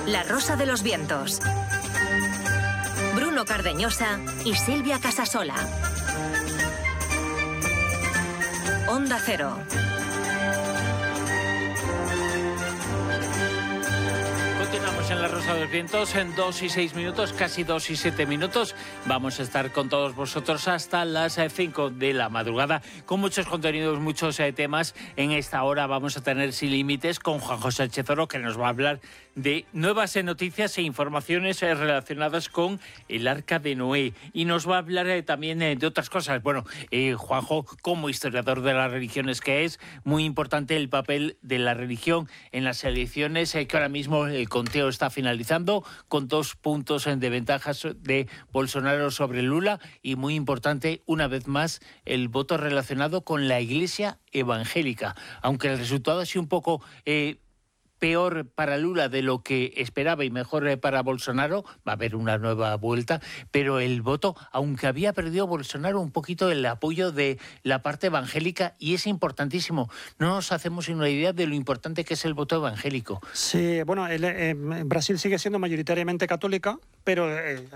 La Rosa de los Vientos. Bruno Cardeñosa y Silvia Casasola. Onda Cero. Continuamos en La Rosa de los Vientos en 2 y 6 minutos, casi 2 y 7 minutos. Vamos a estar con todos vosotros hasta las 5 de la madrugada con muchos contenidos, muchos temas. En esta hora vamos a tener Sin Límites con Juanjo Sánchez Oro, que nos va a hablar de nuevas noticias e informaciones relacionadas con el Arca de Noé. Y nos va a hablar también de otras cosas. Bueno, Juanjo, como historiador de las religiones que es, muy importante el papel de la religión en las elecciones, que ahora mismo el conteo está finalizando con 2 puntos de ventajas de Bolsonaro sobre Lula y muy importante, una vez más, el voto relacionado con la Iglesia evangélica. Aunque el resultado ha sido un poco peor para Lula de lo que esperaba y mejor para Bolsonaro, va a haber una nueva vuelta, pero el voto, aunque había perdido Bolsonaro un poquito el apoyo de la parte evangélica, y es importantísimo, no nos hacemos una idea de lo importante que es el voto evangélico. Sí, bueno, Brasil sigue siendo mayoritariamente católica, pero